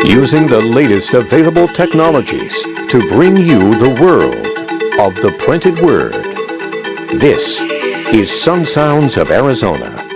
using the latest available technologies to bring you the world of the printed word. This is Sun Sounds of Arizona.